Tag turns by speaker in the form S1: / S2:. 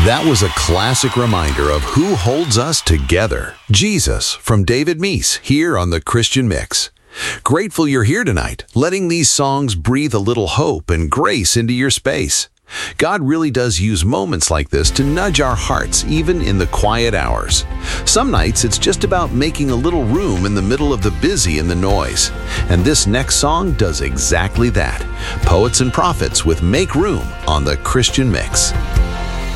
S1: That was a classic reminder of who holds us together. Jesus from David Meese here on the Christian Mix. Grateful you're here tonight, letting these songs breathe a little hope and grace into your space. God really does use moments like this to nudge our hearts even in the quiet hours. Some nights it's just about making a little room in the middle of the busy and the noise. And this next song does exactly that. Poets and Prophets with Make Room on the Christian Mix.